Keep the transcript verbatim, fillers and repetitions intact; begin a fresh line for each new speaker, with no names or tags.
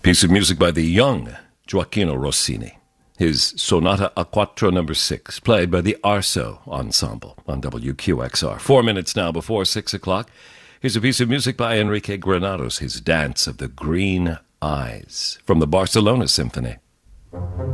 Piece of music by the young Gioacchino Rossini. His Sonata a Quattro number six, played by the Arso Ensemble on W Q X R. Four minutes now before six o'clock. Here's a piece of music by Enrique Granados, his Dance of the Green Eyes, from the Barcelona Symphony.